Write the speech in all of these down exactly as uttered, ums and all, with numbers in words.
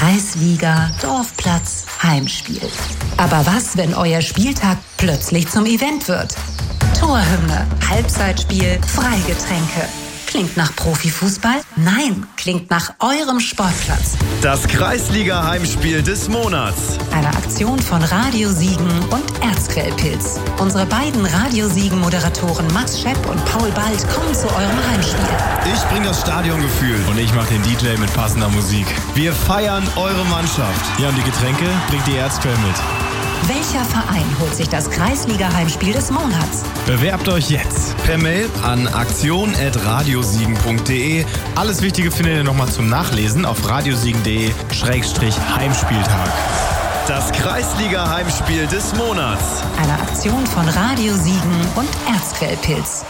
Kreisliga, Dorfplatz, Heimspiel. Aber was, wenn euer Spieltag plötzlich zum Event wird? Torhymne, Halbzeitspiel, Freigetränke. Klingt nach Profifußball? Nein, klingt nach eurem Sportplatz. Das Kreisliga-Heimspiel des Monats. Eine Aktion von Radio Siegen und Erzquellpilz. Unsere beiden Radio Siegen-Moderatoren Max Schepp und Paul Bald kommen zu eurem Heimspiel. Ich bringe das Stadiongefühl. Und ich mache den D J mit passender Musik. Wir feiern eure Mannschaft. Ja, und die Getränke bringt die Erzquell mit. Welcher Verein holt sich das Kreisliga-Heimspiel des Monats? Bewerbt euch jetzt per Mail an aktion at radiosiegen punkt de. Alles Wichtige findet ihr nochmal zum Nachlesen auf radiosiegen punkt de Schrägstrich Heimspieltag. Das Kreisliga-Heimspiel des Monats. Eine Aktion von Radio Siegen und Erzquellpilz.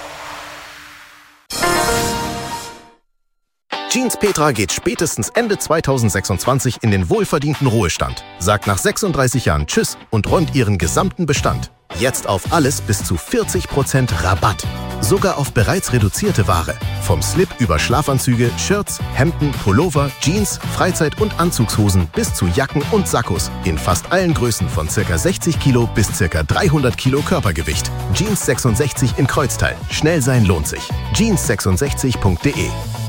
Jeans Petra geht spätestens Ende zweitausendsechsundzwanzig in den wohlverdienten Ruhestand, sagt nach sechsunddreißig Jahren Tschüss und räumt ihren gesamten Bestand. Jetzt auf alles bis zu vierzig Prozent Rabatt. Sogar auf bereits reduzierte Ware. Vom Slip über Schlafanzüge, Shirts, Hemden, Pullover, Jeans, Freizeit- und Anzugshosen bis zu Jacken und Sakkos. In fast allen Größen von ca. sechzig Kilo bis ca. dreihundert Kilo Körpergewicht. Jeans sechsundsechzig in Kreuzteil. Schnell sein lohnt sich. jeans sechsundsechzig punkt de.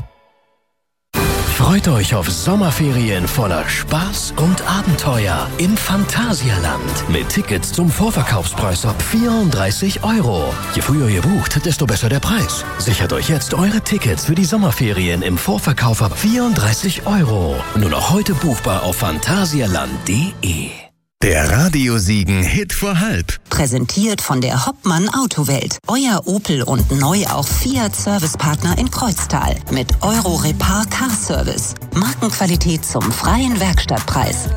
Freut euch auf Sommerferien voller Spaß und Abenteuer im Phantasialand. Mit Tickets zum Vorverkaufspreis ab vierunddreißig Euro. Je früher ihr bucht, desto besser der Preis. Sichert euch jetzt eure Tickets für die Sommerferien im Vorverkauf ab vierunddreißig Euro. Nur noch heute buchbar auf phantasialand punkt de. Der Radio Siegen Hit vor halb. Präsentiert von der Hoppmann Autowelt. Euer Opel und neu auch Fiat Servicepartner in Kreuztal. Mit Euro Repar Car Service. Markenqualität zum freien Werkstattpreis.